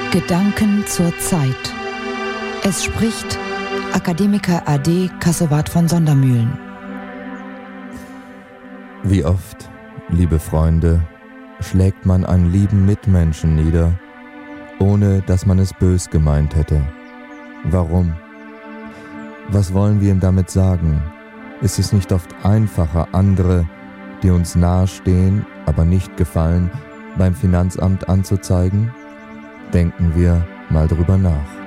Gedanken zur Zeit. Es spricht Akademiker AD Kassowat von Sondermühlen. Wie oft, liebe Freunde, schlägt man einen lieben Mitmenschen nieder, ohne dass man es bös gemeint hätte. Warum? Was wollen wir ihm damit sagen? Ist es nicht oft einfacher, andere, die uns nahestehen, aber nicht gefallen, beim Finanzamt anzuzeigen? Denken wir mal drüber nach.